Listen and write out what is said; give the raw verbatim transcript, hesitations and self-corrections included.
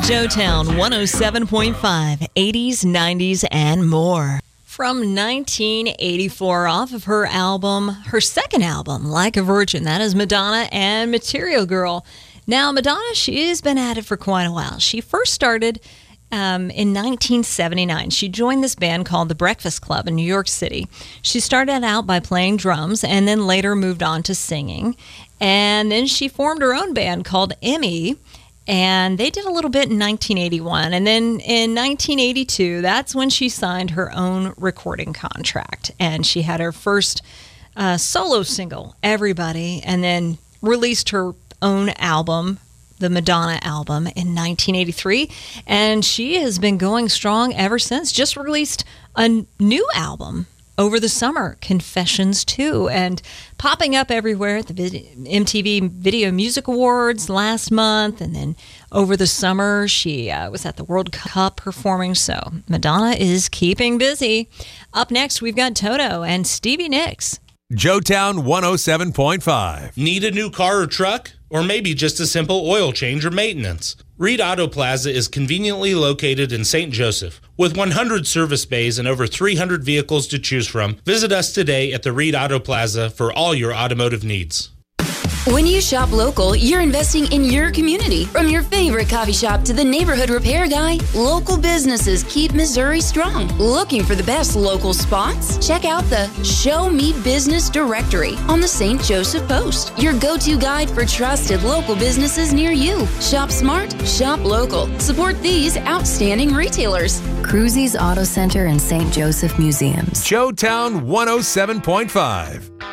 Showtown one oh seven point five, eighties, nineties, and more. From nineteen eighty-four, off of her album, her second album, Like a Virgin. That is Madonna and Material Girl. Now, Madonna, she has been at it for quite a while. She first started um, in nineteen seventy-nine. She joined this band called The Breakfast Club in New York City. She started out by playing drums and then later moved on to singing. And then she formed her own band called Emmy. And they did a little bit in nineteen eighty-one. And then in nineteen eighty-two, that's when she signed her own recording contract. And she had her first uh, solo single, Everybody, and then released her own album, the Madonna album, in nineteen eighty-three. And she has been going strong ever since. Just released a new album over the summer, Confessions two, and popping up everywhere at the M T V Video Music Awards last month. And then over the summer, she uh, was at the World Cup performing. So Madonna is keeping busy. Up next, we've got Toto and Stevie Nicks. Showtown one oh seven point five. Need a new car or truck? Or maybe just a simple oil change or maintenance? Reed Auto Plaza is conveniently located in Saint Joseph. With one hundred service bays and over three hundred vehicles to choose from, visit us today at the Reed Auto Plaza for all your automotive needs. When you shop local, you're investing in your community. From your favorite coffee shop to the neighborhood repair guy, local businesses keep Missouri strong. Looking for the best local spots? Check out the Show Me Business Directory on the Saint Joseph Post, your go-to guide for trusted local businesses near you. Shop smart, shop local. Support these outstanding retailers. Cruzy's Auto Center and Saint Joseph Museums. Showtown one oh seven point five.